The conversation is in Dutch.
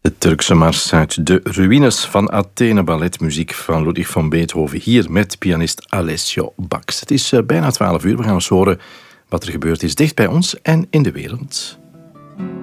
De Turkse mars uit de ruïnes van Athene, balletmuziek van Ludwig van Beethoven. Hier met pianist Alessio Bax. Het is bijna 12 uur. We gaan eens horen wat er gebeurd is dicht bij ons en in de wereld.